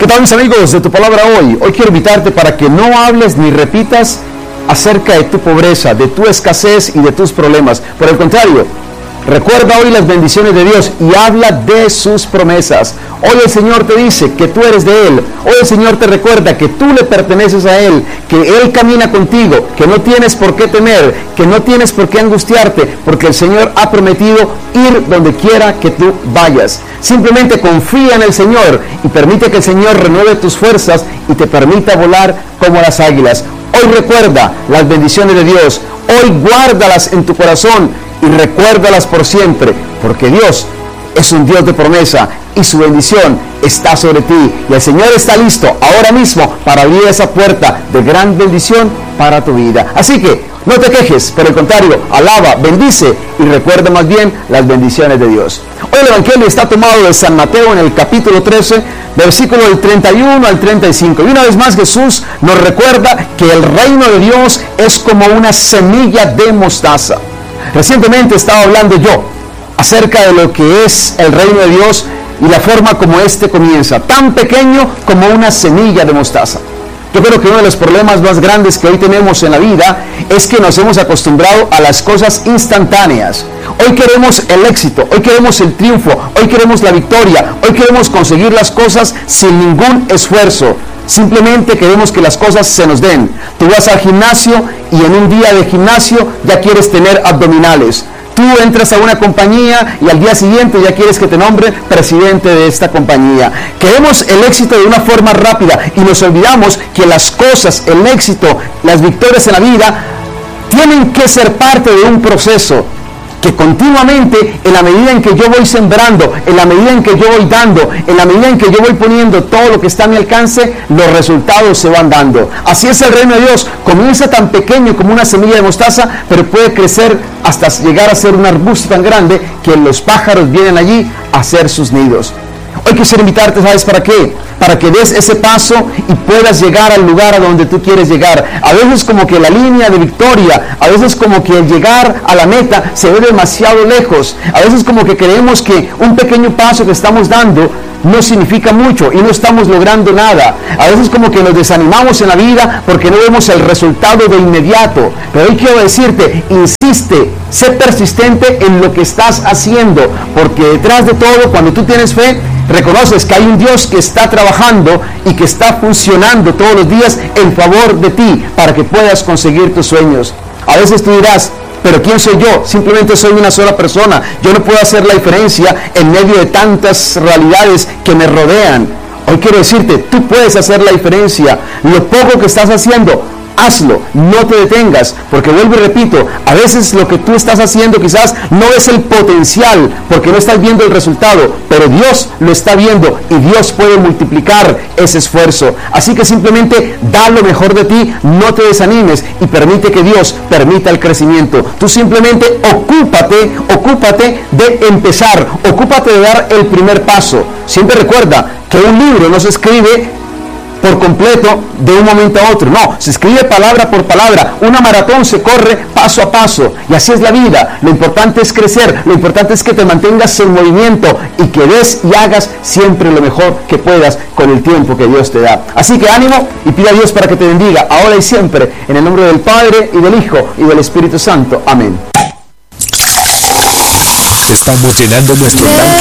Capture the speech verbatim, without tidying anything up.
¿Qué tal, mis amigos de Tu Palabra Hoy? Hoy quiero invitarte para que no hables ni repitas acerca de tu pobreza, de tu escasez y de tus problemas. Por el contrario, recuerda hoy las bendiciones de Dios y habla de sus promesas. Hoy el Señor te dice que tú eres de Él. Hoy el Señor te recuerda que tú le perteneces a Él, que Él camina contigo, que no tienes por qué temer, que no tienes por qué angustiarte, porque el Señor ha prometido ir donde quiera que tú vayas. Simplemente confía en el Señor y permite que el Señor renueve tus fuerzas y te permita volar como las águilas. Hoy recuerda las bendiciones de Dios. Hoy guárdalas en tu corazón y recuérdalas por siempre, porque Dios es un Dios de promesa y su bendición está sobre ti. Y el Señor está listo ahora mismo para abrir esa puerta de gran bendición para tu vida. Así que no te quejes, por el contrario, alaba, bendice y recuerda más bien las bendiciones de Dios. Hoy el Evangelio está tomado de San Mateo en el capítulo trece, versículo del treinta y uno al treinta y cinco. Y una vez más Jesús nos recuerda que el reino de Dios es como una semilla de mostaza. Recientemente estaba hablando yo acerca de lo que es el reino de Dios y la forma como este comienza, tan pequeño como una semilla de mostaza. Yo creo que uno de los problemas más grandes que hoy tenemos en la vida es que nos hemos acostumbrado a las cosas instantáneas. Hoy queremos el éxito, hoy queremos el triunfo, hoy queremos la victoria, hoy queremos conseguir las cosas sin ningún esfuerzo. Simplemente queremos que las cosas se nos den. Tú vas al gimnasio y en un día de gimnasio ya quieres tener abdominales. Tú entras a una compañía y al día siguiente ya quieres que te nombren presidente de esta compañía. Queremos el éxito de una forma rápida y nos olvidamos que las cosas, el éxito, las victorias en la vida tienen que ser parte de un proceso que continuamente, en la medida en que yo voy sembrando, en la medida en que yo voy dando, en la medida en que yo voy poniendo todo lo que está a mi alcance, los resultados se van dando. Así es el reino de Dios. Comienza tan pequeño como una semilla de mostaza, pero puede crecer hasta llegar a ser un arbusto tan grande que los pájaros vienen allí a hacer sus nidos. Hoy quisiera invitarte, ¿sabes para qué? Para que des ese paso y puedas llegar al lugar a donde tú quieres llegar. A veces como que la línea de victoria, a veces como que el llegar a la meta se ve demasiado lejos. A veces como que creemos que un pequeño paso que estamos dando no significa mucho y no estamos logrando nada. A veces como que nos desanimamos en la vida porque no vemos el resultado de inmediato. Pero hoy quiero decirte, insiste, sé persistente en lo que estás haciendo, porque detrás de todo, cuando tú tienes fe, reconoces que hay un Dios que está trabajando y que está funcionando todos los días en favor de ti para que puedas conseguir tus sueños. A veces tú dirás, pero ¿quién soy yo? Simplemente soy una sola persona. Yo no puedo hacer la diferencia en medio de tantas realidades que me rodean. Hoy quiero decirte, tú puedes hacer la diferencia. Lo poco que estás haciendo, hazlo, no te detengas, porque vuelvo y repito, a veces lo que tú estás haciendo quizás no es el potencial, porque no estás viendo el resultado, pero Dios lo está viendo y Dios puede multiplicar ese esfuerzo. Así que simplemente da lo mejor de ti, no te desanimes y permite que Dios permita el crecimiento. Tú simplemente ocúpate, ocúpate de empezar, ocúpate de dar el primer paso. Siempre recuerda que un libro no se escribe por completo de un momento a otro, no, se escribe palabra por palabra. Una maratón se corre paso a paso y así es la vida. Lo importante es crecer, lo importante es que te mantengas en movimiento y que des y hagas siempre lo mejor que puedas con el tiempo que Dios te da. Así que ánimo y pida a Dios para que te bendiga ahora y siempre, en el nombre del Padre y del Hijo y del Espíritu Santo. Amén. Estamos llenando nuestro tanque